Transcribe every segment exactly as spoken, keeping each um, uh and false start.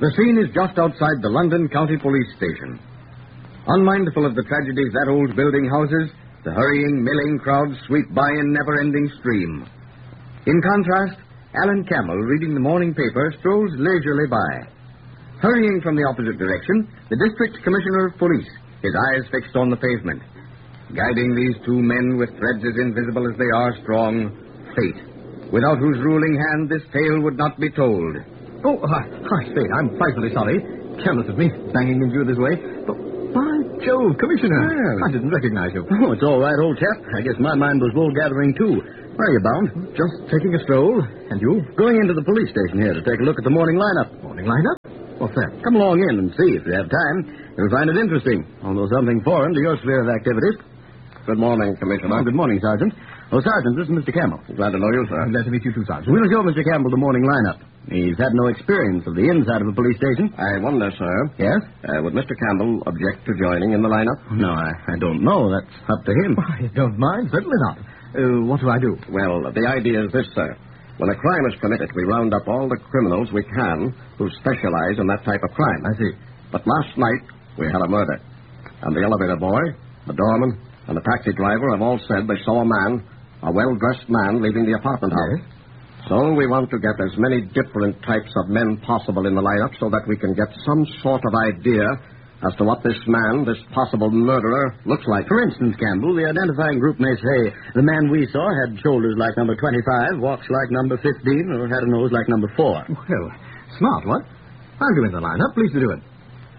The scene is just outside the London County Police Station. Unmindful of the tragedies that old building houses, the hurrying, milling crowds sweep by in never-ending stream. In contrast, Alan Campbell, reading the morning paper, strolls leisurely by. Hurrying from the opposite direction, the District Commissioner of Police, his eyes fixed on the pavement. Guiding these two men with threads as invisible as they are strong, fate, without whose ruling hand this tale would not be told. Oh, hi, hi, Spade. I'm frightfully sorry. Careless of me, banging into you this way. But, by Jove, Commissioner, Well. I didn't recognize you. Oh, it's all right, old chap. I guess my mind was wool-gathering, too. Where are you bound? Just taking a stroll. And you? Going into the police station here to take a look at the morning lineup. Morning lineup? What's that? Come along in and see if you have time. You'll find it interesting, although something foreign to your sphere of activities. Good morning, Commissioner. Oh, good morning, Sergeant. Oh, Sergeant, this is Mister Campbell. Glad to know you, sir. Glad to meet you too, Sergeant. We'll show Mister Campbell the morning lineup. He's had no experience of the inside of a police station. I wonder, sir. Yes? Uh, would Mister Campbell object to joining in the lineup? No, I, I don't know. That's up to him. I don't mind. Certainly not. Uh, what do I do? Well, the idea is this, sir. When a crime is committed, we round up all the criminals we can who specialize in that type of crime. I see. But last night, we had a murder. And the elevator boy, the doorman, and the taxi driver have all said they saw a man, a well-dressed man, leaving the apartment house. Yes? So we want to get as many different types of men possible in the lineup so that we can get some sort of idea as to what this man, this possible murderer, looks like. For instance, Campbell, the identifying group may say the man we saw had shoulders like number twenty-five, walks like number fifteen, or had a nose like number four. Well, smart, what? I'll go in the lineup. Please to do it.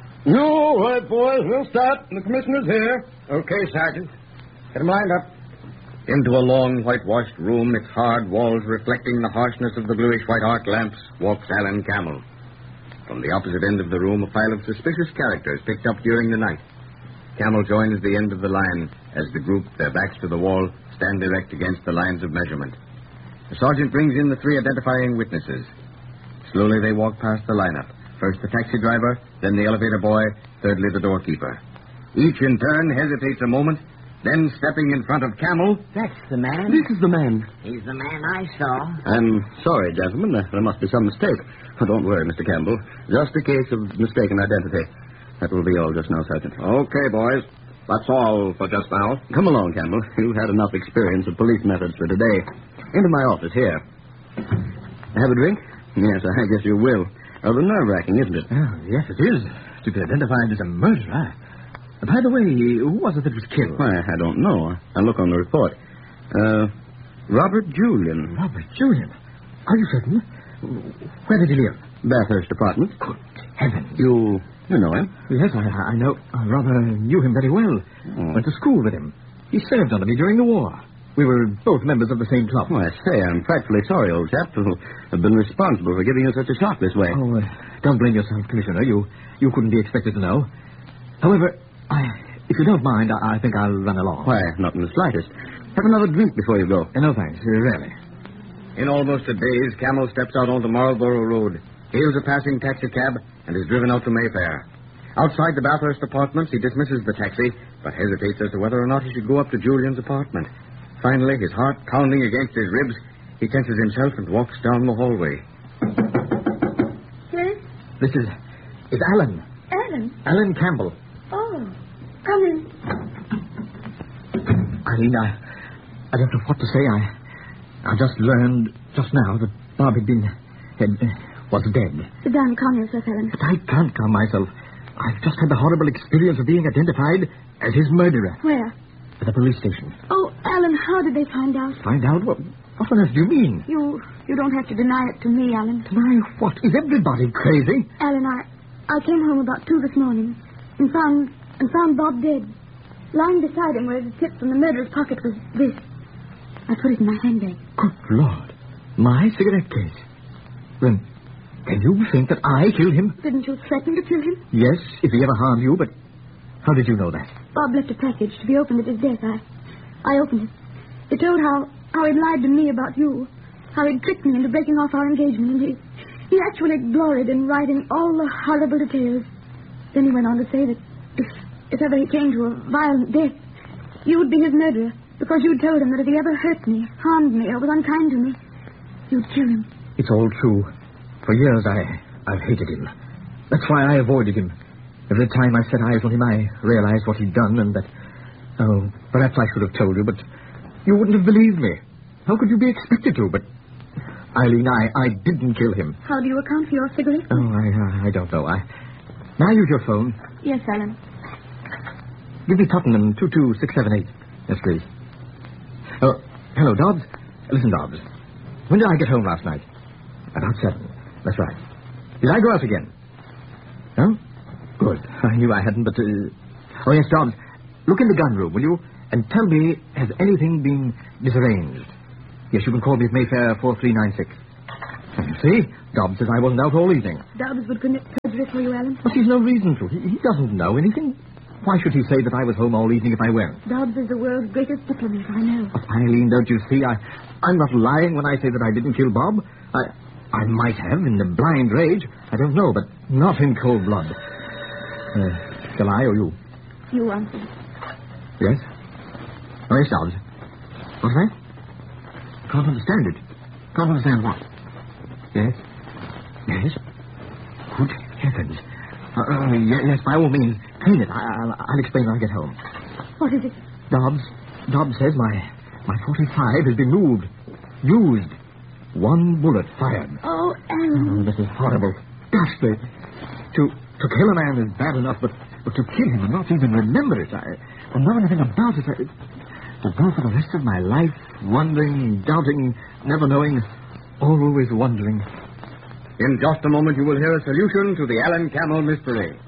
No, all right, boys. We'll start. The commissioner's here. Okay, Sergeant. Get him lined up. Into a long, whitewashed room, its hard walls reflecting the harshness of the bluish-white arc lamps, walks Alan Campbell. From the opposite end of the room, a file of suspicious characters picked up during the night. Campbell joins the end of the line as the group, their backs to the wall, stand erect against the lines of measurement. The sergeant brings in the three identifying witnesses. Slowly they walk past the lineup. First the taxi driver, then the elevator boy, thirdly the doorkeeper. Each in turn hesitates a moment, then stepping in front of Campbell. That's the man. This is the man. He's the man I saw. I'm sorry, gentlemen. There must be some mistake. Oh, don't worry, Mister Campbell. Just a case of mistaken identity. That will be all just now, Sergeant. Okay, boys. That's all for just now. Come along, Campbell. You've had enough experience of police methods for today. Into my office here. Have a drink? Yes, I guess you will. Rather nerve-wracking, isn't it? Oh, yes, it is. To be identified as a murderer. By the way, who was it that was killed? Why, I don't know. I'll look on the report. Uh, Robert Julian. Robert Julian. Are you certain? Where did he live? Bathurst Apartment. Good heavens. You, you know him? Yes, I, I know. I rather knew him very well. Oh. Went to school with him. He served under me during the war. We were both members of the same club. Oh, I say, I'm frightfully sorry, old chap, to have been responsible for giving you such a shock this way. Oh, uh, don't blame yourself, Commissioner. You you couldn't be expected to know. However, I, if you don't mind, I, I think I'll run along. Why, not in the slightest. Have another drink before you go. Uh, no, thanks. Uh, really. In almost a daze, Campbell steps out onto Marlborough Road, hails a passing taxicab, and is driven out to Mayfair. Outside the Bathurst Apartments, he dismisses the taxi, but hesitates as to whether or not he should go up to Julian's apartment. Finally, his heart pounding against his ribs, he tenses himself and walks down the hallway. Yes? This is... is Alan. Alan? Alan Campbell. Oh, come in. Eileen, I... I don't know what to say. I... I just learned just now that Bob had been... had... was dead. Sit down, calm yourself, Alan. But I can't calm myself. I've just had the horrible experience of being identified as his murderer. Where? At the police station. Oh, Alan, how did they find out? Find out? What, what on earth do you mean? You you don't have to deny it to me, Alan. Deny what? Is everybody crazy? Alan, I I came home about two this morning and found and found Bob dead. Lying beside him where the tip from the murderer's pocket was this. I put it in my handbag. Good Lord. My cigarette case. Then, can you think that I killed him? Didn't you threaten to kill him? Yes, if he ever harmed you, but how did you know that? Bob left a package to be opened at his death. I I opened it. It told how, how he'd lied to me about you. How he'd tricked me into breaking off our engagement. And he, he actually gloried in writing all the horrible details. Then he went on to say that if, if ever he came to a violent death, you would be his murderer. Because you told him that if he ever hurt me, harmed me, or was unkind to me, you'd kill him. It's all true. For years I, I've hated him. That's why I avoided him. Every time I set eyes on him, I realized what he'd done and that... Oh, perhaps I should have told you, but you wouldn't have believed me. How could you be expected to? But, Eileen, I, I didn't kill him. How do you account for your cigarette? Oh, I, I don't know. I... May I use your phone? Yes, Alan. Give me Tottenham two two six seven eight. Yes, please. Oh, hello, Dobbs. Listen, Dobbs. When did I get home last night? About seven. That's right. Did I go out again? No? Good. I knew I hadn't, but... Uh... Oh, yes, Dobbs. Look in the gun room, will you? And tell me, has anything been disarranged? Yes, you can call me at Mayfair four three nine six. You see? Dobbs says I wasn't out all evening. Dobbs would commit perjury for you, Alan. But he's no reason to. He, he doesn't know anything. Why should he say that I was home all evening if I went? Dobbs is the world's greatest diplomat, I know. But, Eileen, don't you see? I, I'm not lying when I say that I didn't kill Bob. I, I might have in the blind rage. I don't know, but not in cold blood. Uh, shall I or you? You answer. Yes? Oh, yes, Dobbs. What's that? Can't understand it. Can't understand what? Yes? Yes? Good heavens. Uh, uh, yes, yes, by all means, clean it. I, I'll, I'll explain when I get home. What is it? Dobbs, Dobbs says my, my forty-five has been moved. Used. One bullet fired. Oh, Alan. Oh, this is horrible. Ghastly. To, to kill a man is bad enough, but, but to kill him and not even remember it, I, or know anything about it, I, to go for the rest of my life wondering, doubting, never knowing, always wondering. In just a moment, you will hear a solution to the Alan Camel mystery.